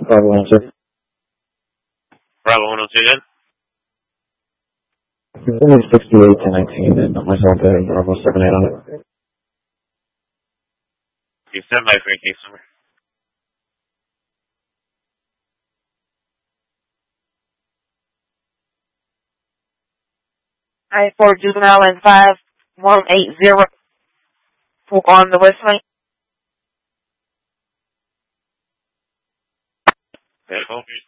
Bravo 102. Bravo 102 then? It's only 68 to 19 and myself there, Bravo 78 on it. You stand by for your case number. I-4 juvenile and 5180 on the West Lane. Okay, hold your